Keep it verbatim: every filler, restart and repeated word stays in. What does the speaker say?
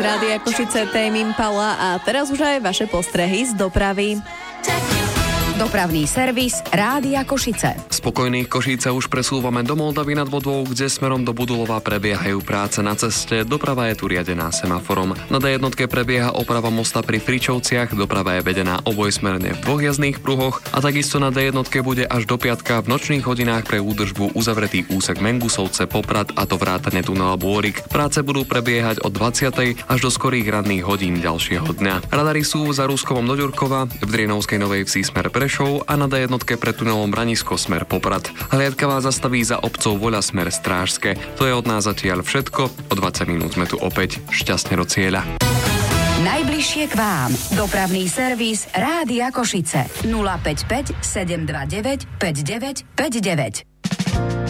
Rádia Košice, Tame Impala a teraz už aj vaše postrehy z dopravy. Dopravný servis Rádia Košice. Spokojných Košíc sa už presúvame do Moldavy nad Vodou, kde smerom do Budulova prebiehajú práce na ceste. Doprava je tu riadená semaforom. Na dé jednotke prebieha oprava mosta pri Fričovciach, doprava je vedená obojsmerne v dvoch jazdných pruhoch a takisto na dé jednotke bude až do piatka v nočných hodinách pre údržbu uzavretý úsek Mengusovce Poprad, a to vrátane tunela Bôrik. Práce budú prebiehať od dvadsiatej až do skorých ranných hodín ďalšieho dňa. Radary sú za Ruskovom do Ďurkova, v Drienovskej Novej Vsi smer Prešov a na dé jednotke pre tunelom Branisko smer Poprad. Hliadka vás zastaví za obcov Voľa smer Strážske. To je od nás zatiaľ všetko. O dvadsať minút sme tu opäť. Šťastne do cieľa. Najbližšie k vám. Dopravný servis Rádia Košice. nula päť päť sedem dva deväť päť deväť päť deväť.